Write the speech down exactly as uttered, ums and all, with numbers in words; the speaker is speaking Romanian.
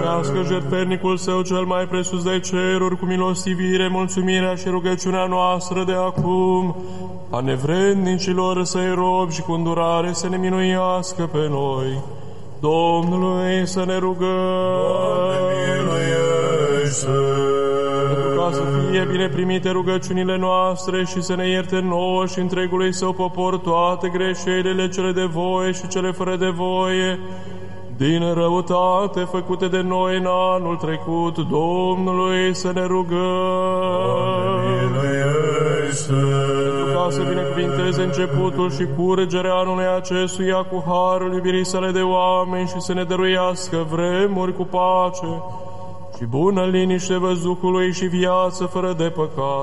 primească jertfernicul Său cel mai presus de ceruri, cu milostivire, mulțumirea și rugăciunea noastră de acum, a nevrednicilor Să-i rob și cu îndurare să ne minuiască pe noi. Domnului să ne rugăm. Doamne, miluiește! Pentru ca să fie bine primite rugăciunile noastre și să ne ierte nouă și întregului Său popor toate greșelile, cele de voie și cele fără de voie, din răutate făcute de noi în anul trecut, Domnului să ne rugăm. Doamne, miluiește! Pentru ca să binecuvinteze începutul și curgerea anului acestuia cu harul iubirii Sale de oameni și să ne dăruiască vremuri cu pace și bună liniște văzduhului și viață fără de păcat.